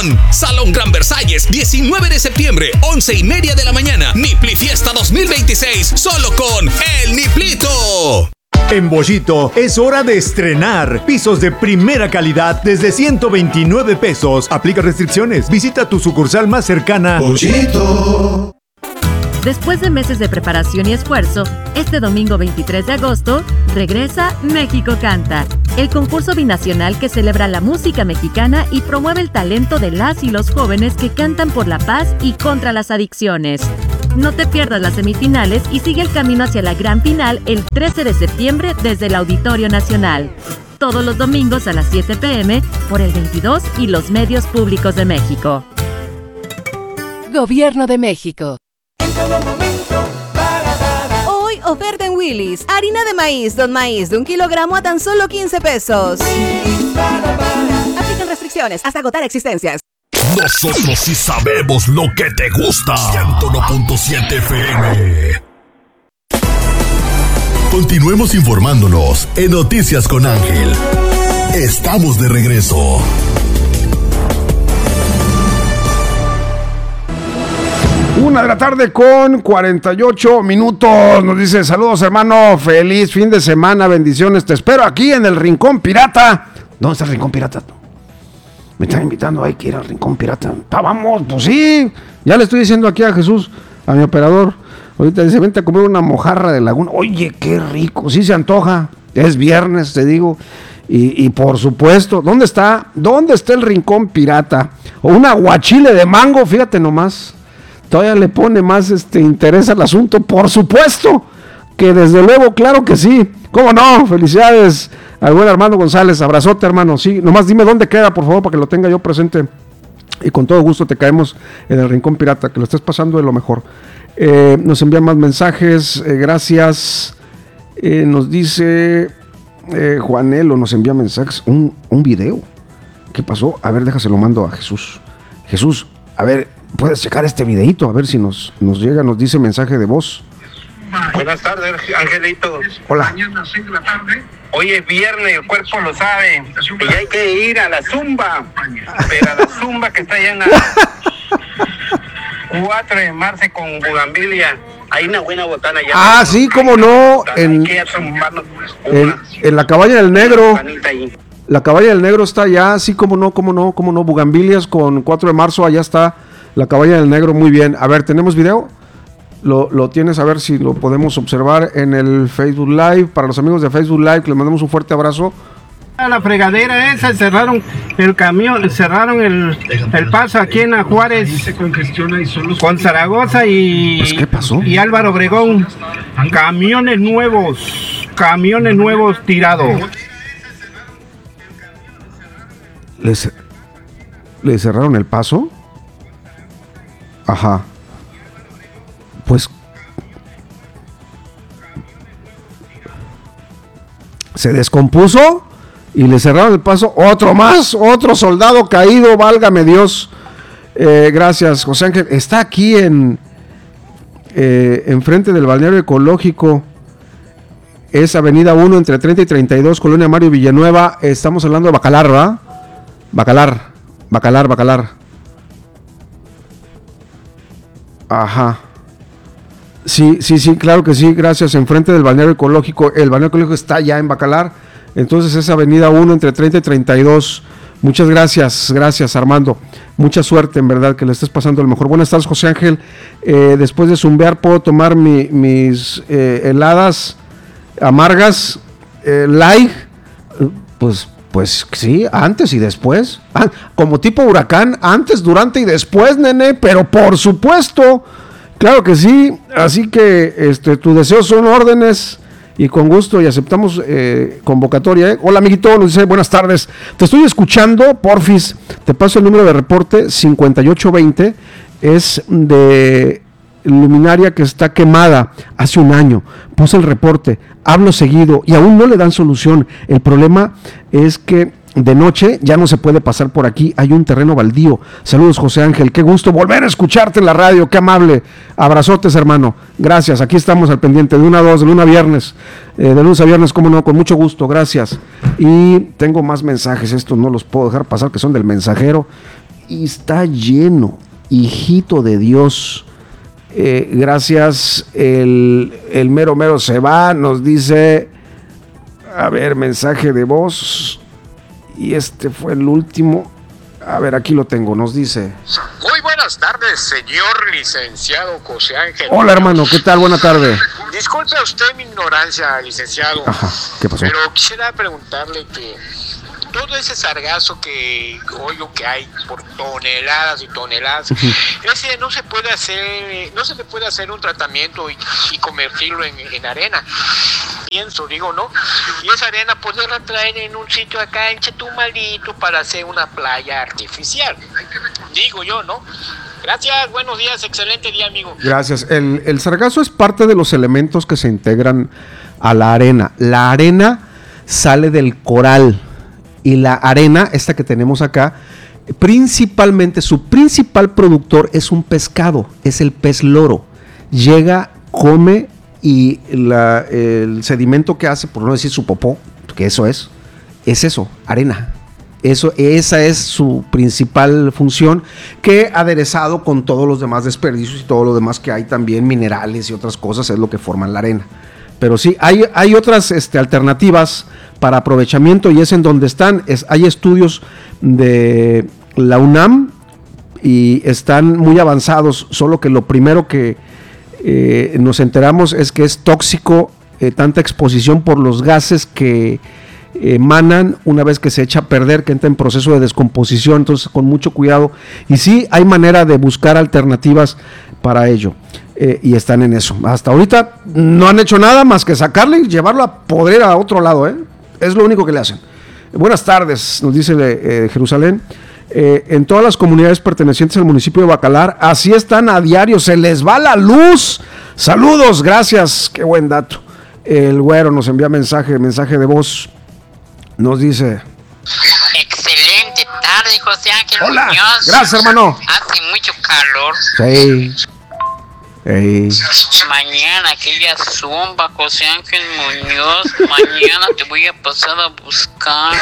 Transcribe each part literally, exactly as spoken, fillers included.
Rincón. Salón Gran Versalles, diecinueve de septiembre, once y media de la mañana. Nipli Fiesta dos mil veintiséis, solo con El Niplito. En Bollito es hora de estrenar pisos de primera calidad desde ciento veintinueve pesos. Aplica restricciones. Visita tu sucursal más cercana. Bollito. Después de meses de preparación y esfuerzo, este domingo veintitrés de agosto regresa México Canta, el concurso binacional que celebra la música mexicana y promueve el talento de las y los jóvenes que cantan por la paz y contra las adicciones. No te pierdas las semifinales y sigue el camino hacia la gran final el trece de septiembre desde el Auditorio Nacional. Todos los domingos a las siete pm por el veintidós y los medios públicos de México. Gobierno de México. Hoy oferta en Willy's. Harina de maíz, Don Maíz, de un kilogramo a tan solo quince pesos. Aplican restricciones hasta agotar existencias. Nosotros sí sabemos lo que te gusta. ciento uno punto siete F M. Continuemos informándonos en Noticias con Ángel. Estamos de regreso. Una de la tarde con cuarenta y ocho minutos. Nos dice: saludos, hermano, feliz fin de semana, bendiciones, te espero aquí en el Rincón Pirata. ¿Dónde está el Rincón Pirata? Me están invitando, hay que ir al Rincón Pirata. Pa, vamos, pues sí. Ya le estoy diciendo aquí a Jesús, a mi operador. Ahorita dice: vente a comer una mojarra de laguna. Oye, qué rico, sí se antoja. Es viernes, te digo. Y, y por supuesto, ¿dónde está? ¿Dónde está el Rincón Pirata? O un aguachile de mango, fíjate nomás. Todavía le pone más este interés al asunto. Por supuesto que desde luego, claro que sí. ¿Cómo no? Felicidades al buen Armando González. Abrazote, hermano. Sí, nomás dime dónde queda, por favor, para que lo tenga yo presente. Y con todo gusto te caemos en el Rincón Pirata, que lo estés pasando de lo mejor. Eh, nos envían más mensajes. Eh, gracias. Eh, nos dice eh, Juanelo, nos envía mensajes. Un, un video. ¿Qué pasó? A ver, déjaselo mando a Jesús. Jesús, a ver, puedes checar este videito, a ver si nos, nos llega, nos dice mensaje de voz. Buenas tardes, Angelito. Hola. Hoy es viernes, el cuerpo lo sabe. Y hay que ir a la zumba. Pero a la zumba que está allá en la cuatro de marzo con Bugambilia. Hay una buena botana allá. Ah, sí, cómo no. En, en, en la Cabaña del Negro. La Cabaña del Negro está allá, sí, cómo no, cómo no, cómo no. Bugambilias con cuatro de marzo, allá está la Cabaña del Negro, muy bien. A ver, ¿tenemos video? Lo, lo tienes, a ver si lo podemos observar en el Facebook Live. Para los amigos de Facebook Live, que les mandamos un fuerte abrazo. A la fregadera esa, cerraron el camión, cerraron el, el paso aquí en Juárez con Zaragoza y, pues, ¿qué pasó? Y Álvaro Obregón. Camiones nuevos, camiones nuevos tirados. ¿Les, ¿Le cerraron el paso? Ajá. Pues se descompuso y le cerraron el paso. Otro más, otro soldado caído, válgame Dios. Eh, gracias, José Ángel. Está aquí en eh, enfrente del balneario ecológico. Es avenida uno entre treinta y treinta y dos, Colonia Mario Villanueva. Estamos hablando de Bacalar, ¿verdad? Bacalar, Bacalar, Bacalar. Ajá. Sí, sí, sí, claro que sí, gracias. Enfrente del balneario ecológico. El balneario ecológico está ya en Bacalar. Entonces es avenida uno entre treinta y treinta y dos. Muchas gracias, gracias Armando. Mucha suerte, en verdad, que le estés pasando lo mejor. Buenas tardes, José Ángel. Eh, después de zumbear, ¿puedo tomar mi, mis eh, heladas amargas eh, light? Pues, pues sí, antes y después. Ah, como tipo huracán, antes, durante y después, nene. Pero por supuesto, claro que sí. Así que este, tus deseos son órdenes. Y con gusto, y aceptamos eh, convocatoria. ¿eh? Hola, amiguito, nos dice buenas tardes. Te estoy escuchando, porfis. Te paso el número de reporte cincuenta y ocho veinte. Es de luminaria que está quemada hace un año. Puse el reporte, hablo seguido y aún no le dan solución. El problema es que de noche ya no se puede pasar por aquí, hay un terreno baldío. Saludos, José Ángel, qué gusto volver a escucharte en la radio, qué amable. Abrazotes, hermano, gracias, aquí estamos al pendiente de una a dos, de luna a viernes, eh, de lunes a viernes, cómo no, con mucho gusto, gracias. Y tengo más mensajes, estos no los puedo dejar pasar, que son del mensajero, y está lleno, hijito de Dios. Eh, gracias, el, el mero mero se va, nos dice, a ver, mensaje de voz, y este fue el último, a ver, aquí lo tengo, nos dice. Muy buenas tardes, señor licenciado José Ángel. Hola, hermano, ¿qué tal? Buena tarde. Disculpe usted mi ignorancia, licenciado. Ajá, ¿qué pasó? Pero quisiera preguntarle que todo ese sargazo que oigo que hay por toneladas y toneladas, ese no se puede hacer, no se le puede hacer un tratamiento y, y convertirlo en, en arena. Pienso, digo, ¿no? Y esa arena poderla traer en un sitio acá en Chetumalito para hacer una playa artificial. Digo yo, ¿no? Gracias, buenos días, excelente día, amigo. Gracias. El, el sargazo es parte de los elementos que se integran a la arena. La arena sale del coral. Y la arena, esta que tenemos acá, principalmente, su principal productor es un pescado, es el pez loro. Llega, come y la, el sedimento que hace, por no decir su popó, que eso es, es eso, arena. Eso, esa es su principal función, que aderezado con todos los demás desperdicios y todo lo demás que hay también, minerales y otras cosas, es lo que forman la arena. Pero sí, hay, hay otras este, alternativas para aprovechamiento y es en donde están. Es, hay estudios de la UNAM y están muy avanzados, solo que lo primero que eh, nos enteramos es que es tóxico eh, tanta exposición por los gases que emanan una vez que se echa a perder, que entra en proceso de descomposición, entonces con mucho cuidado. Y sí, hay manera de buscar alternativas para ello. Eh, y están en eso. Hasta ahorita no han hecho nada más que sacarle y llevarlo a podrer a otro lado, ¿eh? Es lo único que le hacen. Buenas tardes, nos dice de eh, Jerusalén. Eh, en todas las comunidades pertenecientes al municipio de Bacalar, así están a diario, se les va la luz. Saludos, gracias, qué buen dato. El güero nos envía mensaje, mensaje de voz. Nos dice: excelente tarde, José Ángel Hola, Muñoz. Gracias, hermano. Hace mucho calor. Sí. Hey. Mañana aquella zumba, José Ángel Muñoz. Mañana te voy a pasar a buscar.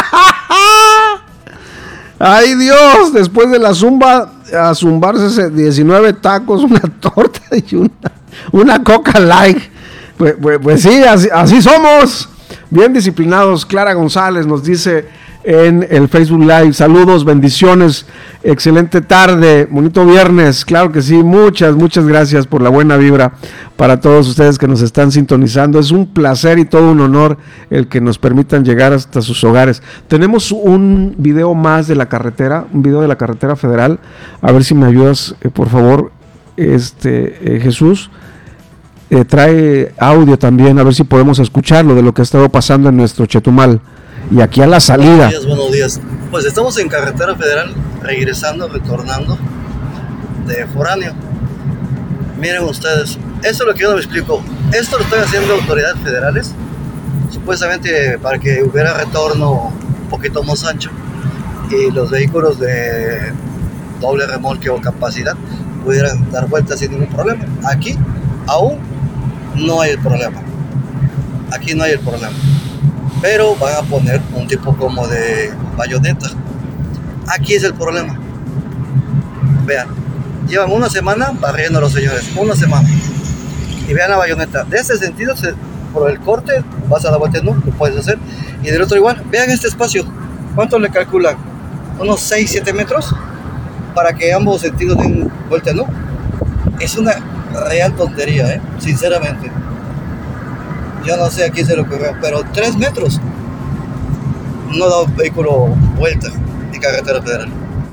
Ay, Dios, después de la zumba, a zumbarse diecinueve tacos, una torta y una, una coca light. Pues, pues, pues sí, así, así somos. Bien disciplinados. Clara González nos dice en el Facebook Live: saludos, bendiciones, excelente tarde, bonito viernes. Claro que sí, muchas, muchas gracias por la buena vibra para todos ustedes que nos están sintonizando. Es un placer y todo un honor el que nos permitan llegar hasta sus hogares. Tenemos un video más de la carretera, un video de la carretera federal. A ver si me ayudas, eh, por favor, este eh, Jesús. Eh, trae audio también, a ver si podemos escucharlo de lo que ha estado pasando en nuestro Chetumal. Y aquí a la salida. Buenos días, buenos días. Pues estamos en carretera federal, regresando, retornando de foráneo. Miren ustedes, esto es lo que yo no me explico. Esto lo están haciendo autoridades federales, supuestamente para que hubiera retorno un poquito más ancho y los vehículos de doble remolque o capacidad pudieran dar vueltas sin ningún problema. Aquí aún no hay el problema. Aquí no hay el problema. Pero van a poner un tipo como de bayoneta. Aquí es el problema. Vean, llevan una semana barriendo a los señores, una semana. Y vean la bayoneta. De ese sentido, se, por el corte, vas a dar vuelta, no, lo puedes hacer. Y del otro igual, vean este espacio. ¿Cuánto le calculan? Unos seis, siete metros para que ambos sentidos den vuelta, no. Es una real tontería, ¿eh? Sinceramente. Yo no sé a quién se lo ocurrió, pero tres metros no da un vehículo vuelta en carretera federal.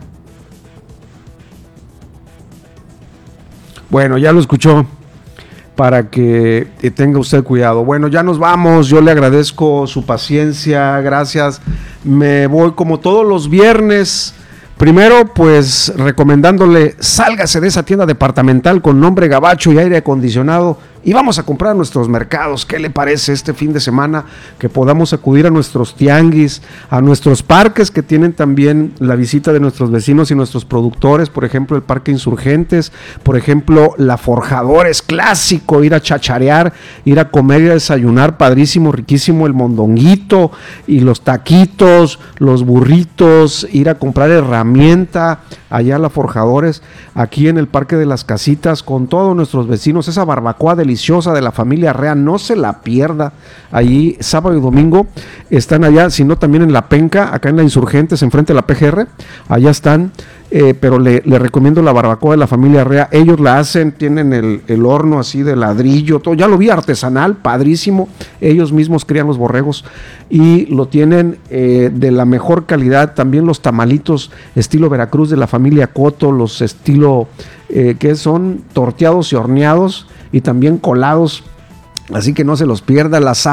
Bueno, ya lo escuchó, para que tenga usted cuidado. Bueno, ya nos vamos, yo le agradezco su paciencia, gracias. Me voy como todos los viernes. Primero, pues, recomendándole, sálgase de esa tienda departamental con nombre gabacho y aire acondicionado y vamos a comprar a nuestros mercados. ¿Qué le parece este fin de semana que podamos acudir a nuestros tianguis, a nuestros parques que tienen también la visita de nuestros vecinos y nuestros productores? Por ejemplo, el Parque Insurgentes, por ejemplo, la Forjadores, clásico, ir a chacharear, ir a comer y a desayunar, padrísimo, riquísimo, el mondonguito y los taquitos, los burritos, ir a comprar herramienta allá a la Forjadores, aquí en el Parque de las Casitas, con todos nuestros vecinos, esa barbacoa deliciosa de la familia Rea, no se la pierda, allí sábado y domingo están allá, sino también en La Penca, acá en la Insurgentes, enfrente de la P G R, allá están. Eh, pero le, le recomiendo la barbacoa de la familia Rea. Ellos la hacen, tienen el, el horno así de ladrillo, todo, ya lo vi, artesanal, padrísimo. Ellos mismos crían los borregos y lo tienen eh, de la mejor calidad. También los tamalitos estilo Veracruz de la familia Coto, los estilo eh, que son torteados y horneados y también colados, así que no se los pierda. Las